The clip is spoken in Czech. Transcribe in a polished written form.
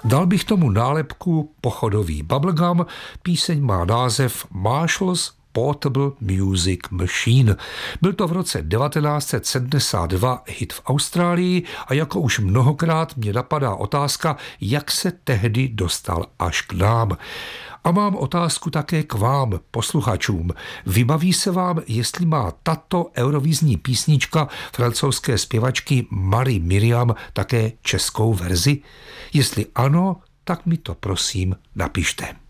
Dal bych tomu nálepku pochodový bubblegum, píseň má název Marshall's Portable Music Machine. Byl to v roce 1972 hit v Austrálii a jako už mnohokrát mě napadá otázka, jak se tehdy dostal až k nám. A mám otázku také k vám, posluchačům. Vybaví se vám, jestli má tato eurovízní písnička francouzské zpěvačky Marie Miriam také českou verzi? Jestli ano, tak mi to prosím napište.